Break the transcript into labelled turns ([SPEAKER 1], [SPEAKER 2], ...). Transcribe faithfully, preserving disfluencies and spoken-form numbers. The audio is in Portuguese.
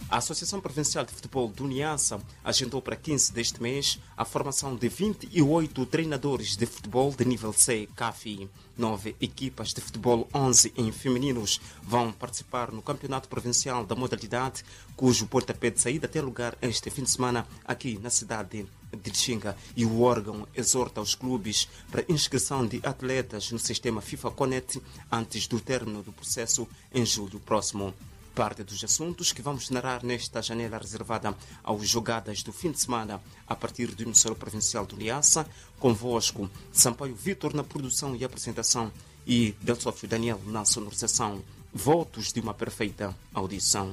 [SPEAKER 1] A Associação Provincial de Futebol do Niassa agendou para quinze deste mês a formação de vinte e oito treinadores de futebol de nível C, C A F I. Nove equipas de futebol, onze em femininos, vão participar no Campeonato Provincial da modalidade, cujo pontapé de saída tem lugar este fim de semana aqui na cidade de Lixinga. E o órgão exorta os clubes para inscrição de atletas no sistema FIFA Connect antes do término do processo em julho próximo. Parte dos assuntos que vamos narrar nesta janela reservada aos jogadas do fim de semana a partir do Emissora Provincial do Niassa. Convosco, Sampaio Vitor na produção e apresentação e Del Sófio Daniel na sonorização. Votos de uma perfeita audição.